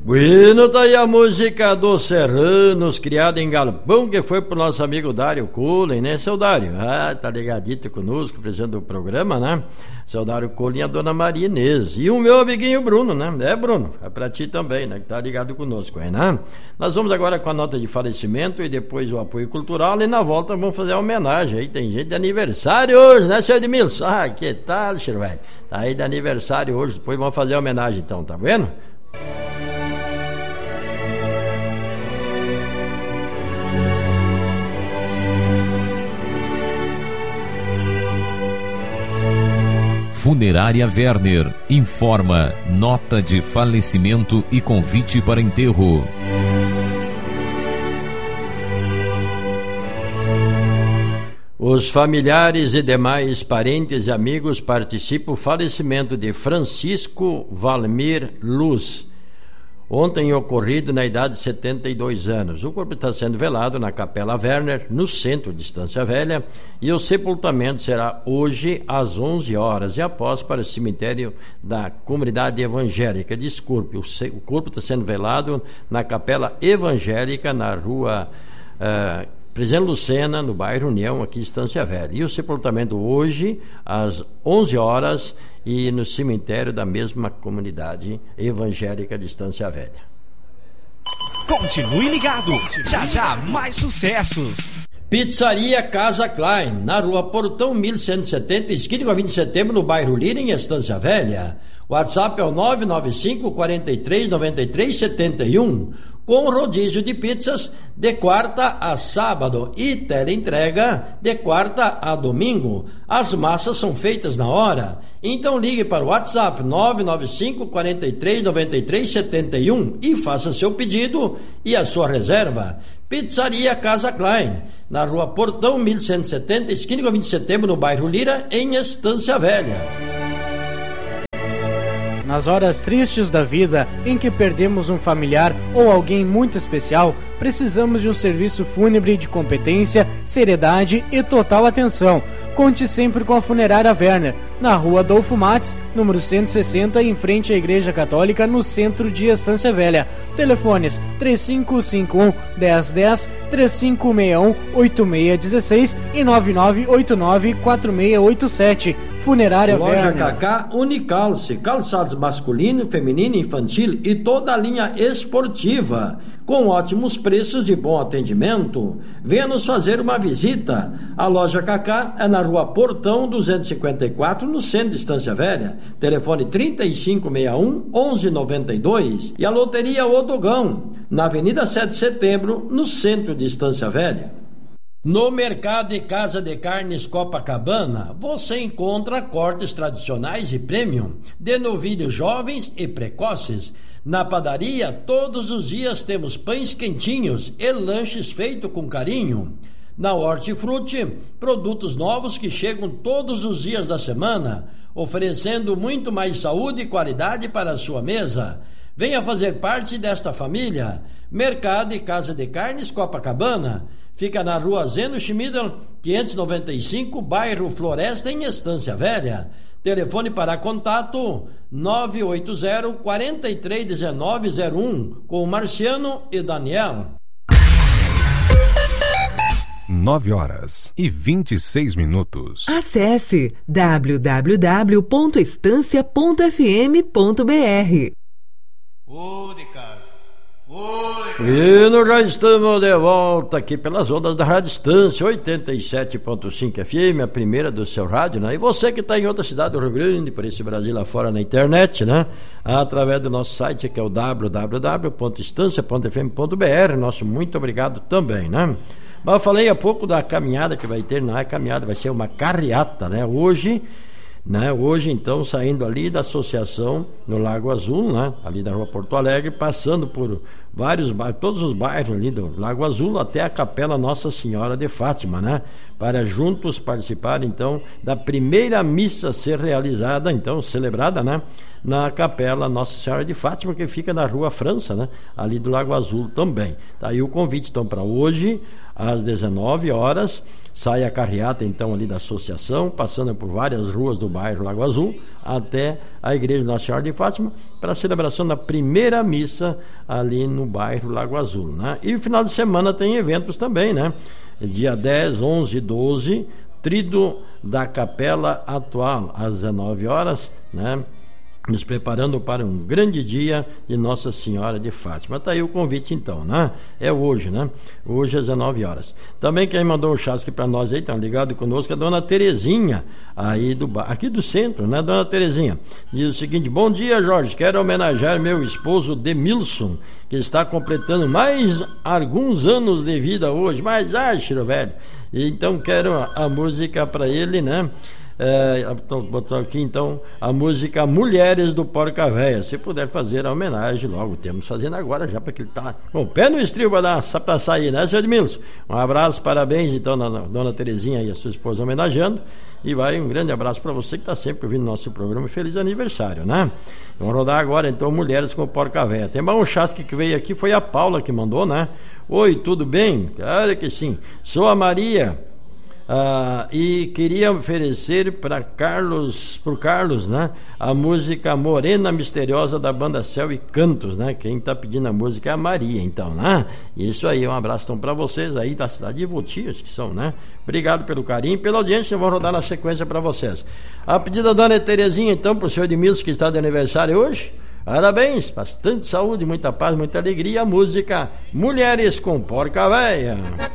Bueno, tá aí a música dos Serranos, criada em Galpão, que foi pro nosso amigo Dário Cullen, né, seu Dário? Tá ligadito conosco, presidente do programa, né? Seu Dário Cullen e a dona Maria Inês. E o meu amiguinho Bruno, né? Bruno, é pra ti também, né? Que tá ligado conosco aí, né? Nós vamos agora com a nota de falecimento e depois o apoio cultural, e na volta vamos fazer a homenagem aí. Tem gente de aniversário hoje, né, seu Edmilson? Que tal, Chirvete? Tá aí de aniversário hoje, depois vamos fazer a homenagem então, tá vendo? Funerária Werner informa nota de falecimento e convite para enterro. Os familiares e demais parentes e amigos participam do falecimento de Francisco Valmir Luz, ontem ocorrido na idade de 72 anos. O corpo está sendo velado na Capela Werner, no centro de Estância Velha, e o sepultamento será hoje às 11 horas e após para o cemitério da comunidade evangélica. Desculpe, o corpo está sendo velado na Capela Evangélica, na rua Presidente Lucena, no bairro União, aqui em Estância Velha. E o sepultamento hoje às 11 horas e no cemitério da mesma comunidade evangélica de Estância Velha. Continue ligado, já mais sucessos. Pizzaria Casa Klein, na rua Portão 1170, esquina com a 20 de setembro, no bairro Lira, em Estância Velha. WhatsApp é o 995 43 93 71, com rodízio de pizzas de quarta a sábado e teleentrega de quarta a domingo. As massas são feitas na hora. Então ligue para o WhatsApp 995 43 93 71 e faça seu pedido e a sua reserva. Pizzaria Casa Klein, na rua Portão 1170, esquina com a 20 de setembro, no bairro Lira, em Estância Velha. Nas horas tristes da vida, em que perdemos um familiar ou alguém muito especial, precisamos de um serviço fúnebre de competência, seriedade e total atenção. Conte sempre com a Funerária Werner, na rua Adolfo Mates, número 160, em frente à Igreja Católica, no centro de Estância Velha. Telefones 3551-1010, 3561-8616 e 9989-4687. Funerária Loja Werner. Cacá Unicalce, calçados masculino, feminino, infantil e toda a linha esportiva, com ótimos preços e bom atendimento. Venha nos fazer uma visita. A Loja Cacá é na rua Portão 254, no centro de Estância Velha. Telefone 3561-1192. E a Loteria Odogão, na Avenida 7 de Setembro, no centro de Estância Velha. No Mercado e Casa de Carnes Copacabana, você encontra cortes tradicionais e premium, de novilhos jovens e precoces. Na padaria, todos os dias temos pães quentinhos e lanches feitos com carinho. Na Hortifruti, produtos novos que chegam todos os dias da semana, oferecendo muito mais saúde e qualidade para a sua mesa. Venha fazer parte desta família. Mercado e Casa de Carnes Copacabana. Fica na rua Zeno Schmieder, 595, bairro Floresta, em Estância Velha. Telefone para contato 980-431901, com Marciano e Daniel. 9h26. Acesse www.estancia.fm.br. Ô, de casa. E nós já estamos de volta aqui pelas ondas da Rádio Estância 87.5 FM, a primeira do seu rádio, né? E você que está em outra cidade do Rio Grande, por esse Brasil lá fora na internet, né? Através do nosso site, que é o www.estancia.fm.br. Nosso muito obrigado também, né? Mas eu falei há pouco da caminhada que vai ter, não é caminhada, vai ser uma carreata, né? Hoje, então, saindo ali da associação no Lago Azul, né? Ali da rua Porto Alegre, passando por vários bairros, todos os bairros ali do Lago Azul, até a Capela Nossa Senhora de Fátima, né? Para juntos participar, então, da primeira missa a ser realizada, então, celebrada, né? Na Capela Nossa Senhora de Fátima, que fica na Rua França, né? Ali do Lago Azul também. Tá aí o convite, então, para hoje, às 19 horas. Sai a carreata, então, ali da associação, passando por várias ruas do bairro Lago Azul, até a Igreja Nossa Senhora de Fátima, para a celebração da primeira missa ali no bairro Lago Azul, né? E o final de semana tem eventos também, né? Dia 10, 11 e 12, Tríduo da Capela Atual, às 19 horas, né? Nos preparando para um grande dia de Nossa Senhora de Fátima. Está aí o convite, então, né? É hoje, né? Hoje às 19 horas. Também quem mandou um chasque para nós aí, tá ligado conosco, é a dona Terezinha, aí aqui do centro, né? Dona Terezinha diz o seguinte: bom dia, Jorge, quero homenagear meu esposo Demilson, que está completando mais alguns anos de vida hoje, mas Chiro, velho. Então quero a música para ele, né? Botou aqui então a música Mulheres do Porca Véia. Se puder fazer a homenagem, logo temos fazendo agora, já porque ele tá com o pé no estribo para sair, né, seu Edmilson? Um abraço, parabéns então na dona Terezinha e a sua esposa homenageando. E vai um grande abraço para você que está sempre ouvindo nosso programa. Feliz aniversário, né? Vamos rodar agora então Mulheres com o Porca Véia. Tem mais um chasque que veio aqui, foi a Paula que mandou, né? Oi, tudo bem? Claro que sim. Sou a Maria. E queria oferecer para pro Carlos, né, a música Morena Misteriosa da banda Céu e Cantos, né? Quem está pedindo a música é a Maria, então, né? Isso aí, um abraço então para vocês aí da cidade de Votias, que são, né? Obrigado pelo carinho, pela audiência. Eu vou rodar na sequência para vocês. A pedido da dona Terezinha, então, para o senhor Edmilson, que está de aniversário hoje. Parabéns, bastante saúde, muita paz, muita alegria. A música Mulheres com Porca Véia.